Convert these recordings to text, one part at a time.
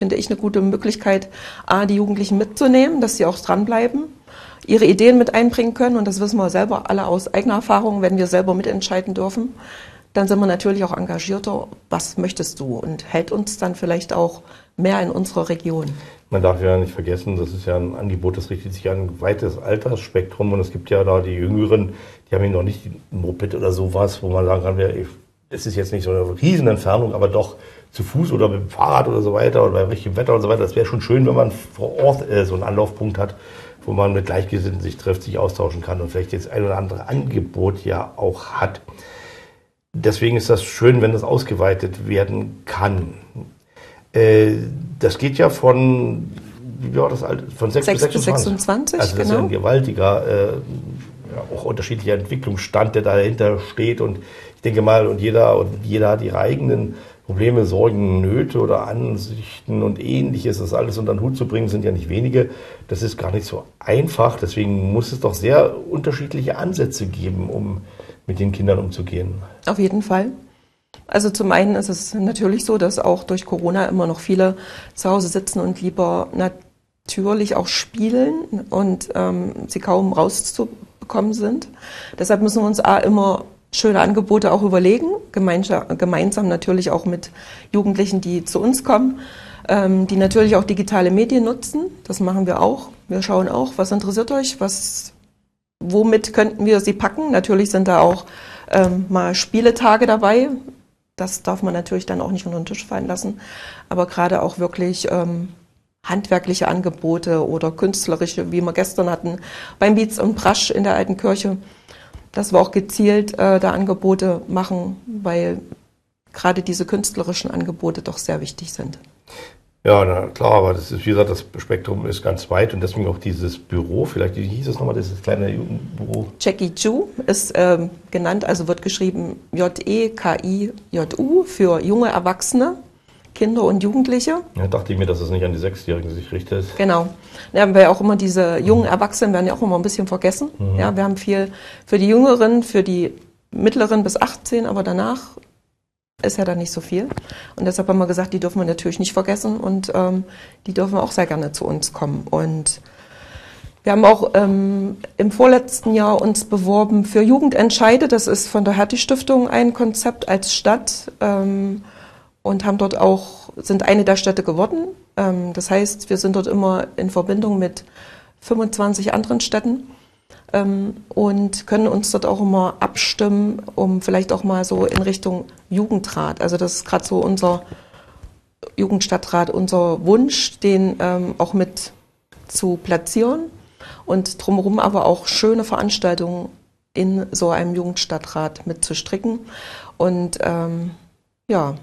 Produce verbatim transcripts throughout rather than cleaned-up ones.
finde ich, eine gute Möglichkeit, A, die Jugendlichen mitzunehmen, dass sie auch dranbleiben, ihre Ideen mit einbringen können. Und das wissen wir selber alle aus eigener Erfahrung, wenn wir selber mitentscheiden dürfen. Dann sind wir natürlich auch engagierter. Was möchtest du? Und hält uns dann vielleicht auch mehr in unserer Region. Man darf ja nicht vergessen, das ist ja ein Angebot, das richtet sich an ein weites Altersspektrum. Und es gibt ja da die Jüngeren, die haben ja noch nicht ein Moped oder sowas, wo man sagen kann, es ist jetzt nicht so eine Riesenentfernung, aber doch zu Fuß oder mit dem Fahrrad oder so weiter oder bei richtigem Wetter und so weiter. Das wäre schon schön, wenn man vor Ort äh, so einen Anlaufpunkt hat, wo man mit Gleichgesinnten sich trifft, sich austauschen kann und vielleicht jetzt ein oder andere Angebot ja auch hat. Deswegen ist das schön, wenn das ausgeweitet werden kann. Äh, das geht ja von, wie war das, von sechs bis sechsundzwanzig. Also das genau. Ist ja ein gewaltiger, äh, ja, auch unterschiedlicher Entwicklungsstand, der dahinter steht. Und ich denke mal, und jeder, und jeder hat ihre eigenen Probleme, Sorgen, Nöte oder Ansichten und Ähnliches. Das alles unter den Hut zu bringen, sind ja nicht wenige. Das ist gar nicht so einfach. Deswegen muss es doch sehr unterschiedliche Ansätze geben, um mit den Kindern umzugehen. Auf jeden Fall. Also zum einen ist es natürlich so, dass auch durch Corona immer noch viele zu Hause sitzen und lieber natürlich auch spielen und ähm, sie kaum rauszubekommen sind. Deshalb müssen wir uns auch immer schöne Angebote auch überlegen, gemeinsam, gemeinsam natürlich auch mit Jugendlichen, die zu uns kommen, ähm, die natürlich auch digitale Medien nutzen. Das machen wir auch. Wir schauen auch, was interessiert euch, was, womit könnten wir sie packen. Natürlich sind da auch ähm, mal Spieletage dabei. Das darf man natürlich dann auch nicht unter den Tisch fallen lassen. Aber gerade auch wirklich ähm, handwerkliche Angebote oder künstlerische, wie wir gestern hatten, beim Beats und Brasch in der Alten Kirche, dass wir auch gezielt äh, da Angebote machen, weil gerade diese künstlerischen Angebote doch sehr wichtig sind. Ja, na klar, aber das ist, wie gesagt, das Spektrum ist ganz weit und deswegen auch dieses Büro, vielleicht, wie hieß es nochmal, dieses kleine Jugendbüro? Jackie Ju ist ähm, genannt, also wird geschrieben J E K I J U für junge Erwachsene, Kinder und Jugendliche. Ja, dachte ich mir, dass es nicht an die Sechsjährigen sich richtet. Genau. Ja, weil auch immer diese jungen Erwachsenen werden ja auch immer ein bisschen vergessen. Mhm. Ja, wir haben viel für die Jüngeren, für die Mittleren bis achtzehn, aber danach ist ja dann nicht so viel. Und deshalb haben wir gesagt, die dürfen wir natürlich nicht vergessen und ähm, die dürfen auch sehr gerne zu uns kommen. Und wir haben auch ähm, im vorletzten Jahr uns beworben für Jugendentscheide. Das ist von der Hertie-Stiftung ein Konzept als Stadt ähm, und haben dort auch, sind eine der Städte geworden. Ähm, das heißt, wir sind dort immer in Verbindung mit fünfundzwanzig anderen Städten. Ähm, und können uns dort auch immer abstimmen, um vielleicht auch mal so in Richtung Jugendrat, also das ist gerade so unser Jugendstadtrat, unser Wunsch, den ähm, auch mit zu platzieren und drumherum aber auch schöne Veranstaltungen in so einem Jugendstadtrat mitzustricken und ähm, ja.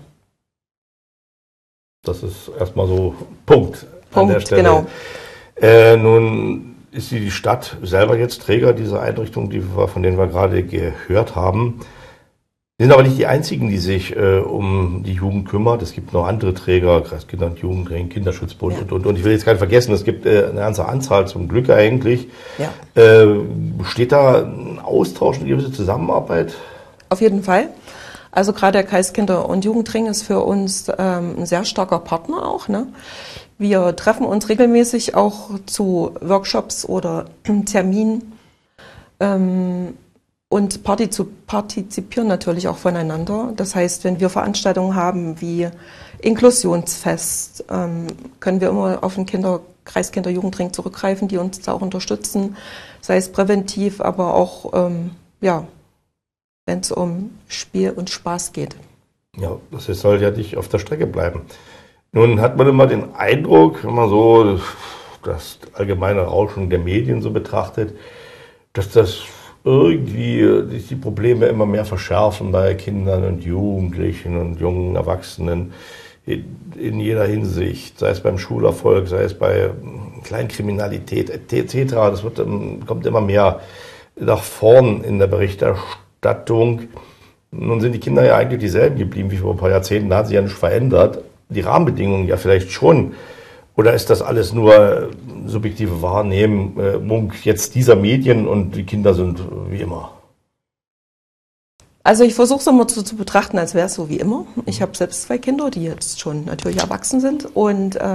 Das ist erstmal so Punkt. Punkt, an der Stelle. Genau. Äh, nun ist die Stadt selber jetzt Träger dieser Einrichtung, die wir, von denen wir gerade gehört haben. Sie sind aber nicht die einzigen, die sich äh, um die Jugend kümmern. Es gibt noch andere Träger, Kreiskinder- und Jugendring, Kinderschutzbund ja. und, und, und ich will jetzt gar nicht vergessen, es gibt äh, eine ganze Anzahl zum Glück eigentlich. Ja. Äh, besteht da ein Austausch, eine gewisse Zusammenarbeit? Auf jeden Fall. Also gerade der Kreiskinder- und Jugendring ist für uns ähm, ein sehr starker Partner auch, ne? Wir treffen uns regelmäßig auch zu Workshops oder Terminen ähm, und partizipieren natürlich auch voneinander. Das heißt, wenn wir Veranstaltungen haben wie Inklusionsfest, ähm, können wir immer auf den Kinder, Kreiskinder-Jugendring zurückgreifen, die uns da auch unterstützen, sei es präventiv, aber auch ähm, ja, wenn es um Spiel und Spaß geht. Ja, das soll ja nicht auf der Strecke bleiben. Nun hat man immer den Eindruck, wenn man so das allgemeine Rauschen der Medien so betrachtet, dass das irgendwie die Probleme immer mehr verschärfen bei Kindern und Jugendlichen und jungen Erwachsenen in jeder Hinsicht, sei es beim Schulerfolg, sei es bei Kleinkriminalität et cetera. Das wird, kommt immer mehr nach vorn in der Berichterstattung. Nun sind die Kinder ja eigentlich dieselben geblieben wie vor ein paar Jahrzehnten, da hat sich ja nichts verändert. Die Rahmenbedingungen ja vielleicht schon. Oder ist das alles nur subjektive Wahrnehmung jetzt dieser Medien und die Kinder sind wie immer? Also ich versuche es immer so zu betrachten, als wäre es so wie immer. Ich habe selbst zwei Kinder, die jetzt schon natürlich erwachsen sind und